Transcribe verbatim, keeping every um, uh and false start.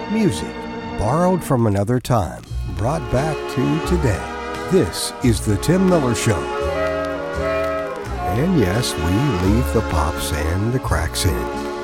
Music borrowed from another time, brought back to today. This is The Tim Miller Show. And yes, we leave the pops and the cracks in.